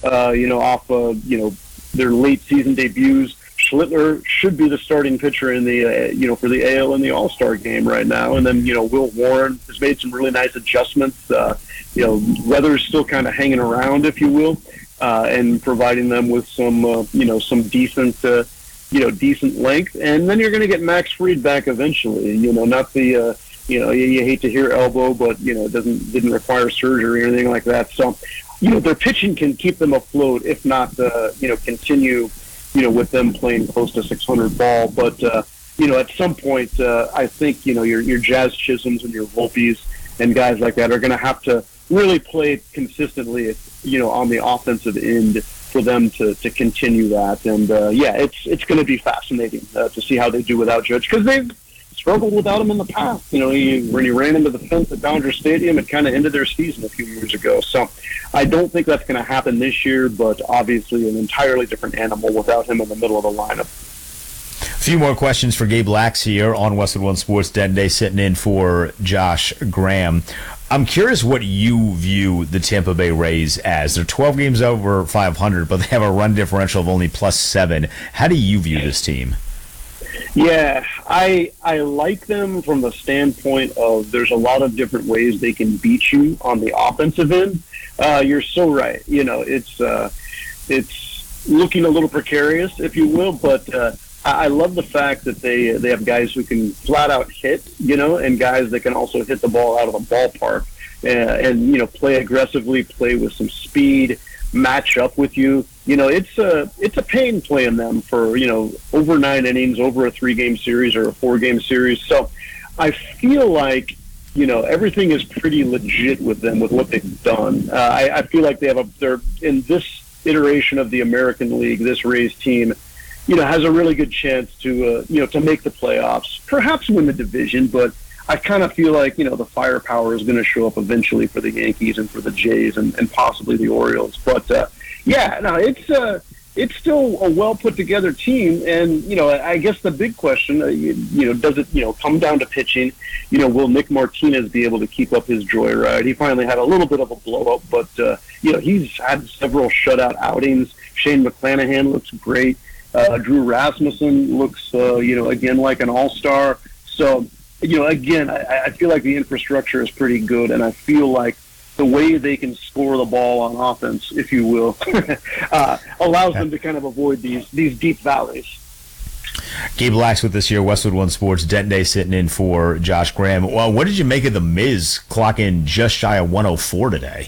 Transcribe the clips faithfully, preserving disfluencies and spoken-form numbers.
uh, you know, off of, you know, their late season debuts. Schlittler should be the starting pitcher in the, uh, you know, for the A L and the All-Star game right now. And then, you know, Will Warren has made some really nice adjustments. Uh, you know, Weather's still kind of hanging around, if you will, uh, and providing them with some, uh, you know, some decent, uh, you know, decent length. And then you're going to get Max Fried back eventually. You know, not the, uh, you know, you, you hate to hear elbow, but, you know, it doesn't, didn't require surgery or anything like that. So, you know, their pitching can keep them afloat, if not, uh, you know, continue, you know, with them playing close to six hundred ball. But, uh, you know, at some point, uh, I think, you know, your, your Jazz Chisholms and your Volpes and guys like that are going to have to really play consistently, you know, on the offensive end for them to, to continue that. And, uh, yeah, it's it's going to be fascinating uh, to see how they do without Judge, because they've struggled without him in the past. You know, he, when he ran into the fence at Dodger Stadium, it kind of ended their season a few years ago. So I don't think that's going to happen this year, but obviously an entirely different animal without him in the middle of the lineup. A few more questions for Gabe Lax here on Westwood One Sports Den Day, sitting in for Josh Graham. I'm curious what you view the Tampa Bay Rays as. They're twelve games over five hundred, but they have a run differential of only plus seven. How do you view this team? Yeah, I I like them from the standpoint of there's a lot of different ways they can beat you on the offensive end. Uh, you're so right. You know, it's uh, it's looking a little precarious, if you will, but uh, I love the fact that they they have guys who can flat out hit, you know, and guys that can also hit the ball out of the ballpark uh, and, you know, play aggressively, play with some speed, match up with you. You know, it's a, it's a pain playing them for, you know, over nine innings, over a three-game series or a four-game series. So I feel like, you know, everything is pretty legit with them, with what they've done. Uh, I, I feel like they have a, they're in this iteration of the American League, this Rays team, you know, has a really good chance to, uh, you know, to make the playoffs, perhaps win the division, but I kind of feel like, you know, the firepower is going to show up eventually for the Yankees and for the Jays and, and possibly the Orioles. But, uh, yeah, no, it's uh, it's still a well put together team, and you know, I guess the big question, uh, you, you know, does it, you know, come down to pitching? You know, will Nick Martinez be able to keep up his joyride? He finally had a little bit of a blow up, but uh, you know, he's had several shutout outings. Shane McClanahan looks great. Uh, Drew Rasmussen looks, uh, you know, again like an all-star. So, you know, again, I, I feel like the infrastructure is pretty good, and I feel like the way they can score the ball on offense, if you will, uh, allows them to kind of avoid these these deep valleys. Gabe Lax with us here, Westwood One Sports Den Day, sitting in for Josh Graham. Well, what did you make of the Miz clocking just shy of one oh four today?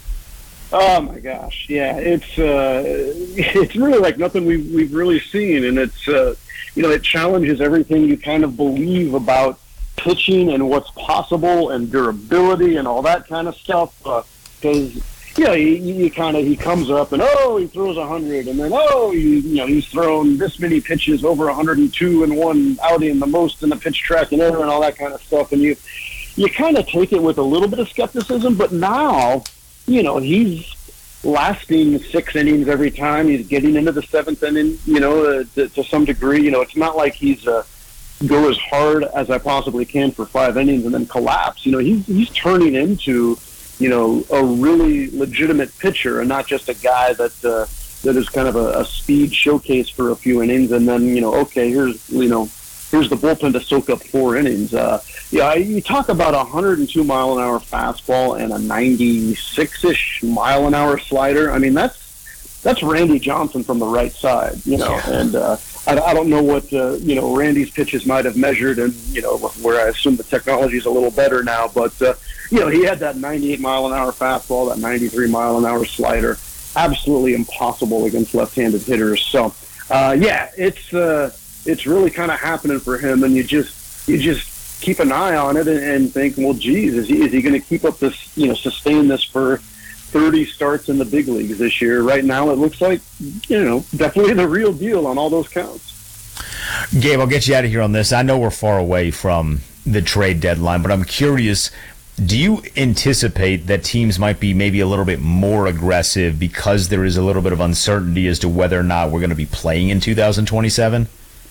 Oh my gosh, yeah, it's uh, it's really like nothing we've we've really seen, and it's uh, you know, it challenges everything you kind of believe about pitching and what's possible and durability and all that kind of stuff. Because uh, you know, he, he kind of he comes up and oh, he throws a hundred, and then oh, he, you know, he's thrown this many pitches, over one hundred two in one outing, the most in the pitch track and ever, and all that kind of stuff. And you you kind of take it with a little bit of skepticism, but now, you know, he's lasting six innings every time. He's getting into the seventh inning, you know, uh, to, to some degree. You know, it's not like he's uh, go as hard as I possibly can for five innings and then collapse. You know, he's he's turning into, you know, a really legitimate pitcher and not just a guy that uh, that is kind of a, a speed showcase for a few innings and then, you know, okay, here's, you know, here's the bullpen to soak up four innings. Uh, yeah, you talk about a one oh two mile an hour fastball and a ninety-six-ish mile an hour slider. I mean, that's that's Randy Johnson from the right side, you know. Yeah. And uh, I, I don't know what uh, you know, Randy's pitches might have measured, and you know, where I assume the technology is a little better now. But uh, you know, he had that ninety-eight mile an hour fastball, that ninety-three mile an hour slider. Absolutely impossible against left-handed hitters. So uh, yeah, it's. Uh, It's really kind of happening for him, and you just you just keep an eye on it and, and think, well, geez, is he is he going to keep up this, you know, sustain this for thirty starts in the big leagues this year? Right now, it looks like, you know, definitely the real deal on all those counts. Gabe, I'll get you out of here on this. I know we're far away from the trade deadline, but I'm curious, do you anticipate that teams might be maybe a little bit more aggressive because there is a little bit of uncertainty as to whether or not we're going to be playing in two thousand twenty-seven?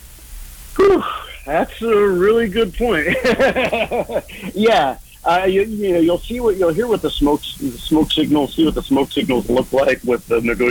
Whew, that's a really good point. Yeah, uh, you, you know, you'll see what you'll hear what the smoke the smoke signals, see what the smoke signals look like with the negotiations.